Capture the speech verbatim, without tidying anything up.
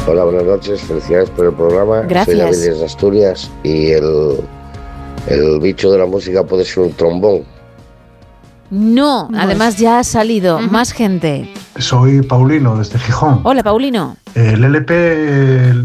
Hola, buenas noches, felicidades por el programa. Gracias. Soy David de Asturias y el, el bicho de la música puede ser un trombón. No, además ya ha salido Uh-huh. más gente. Soy Paulino, desde Gijón. Hola, Paulino. El L P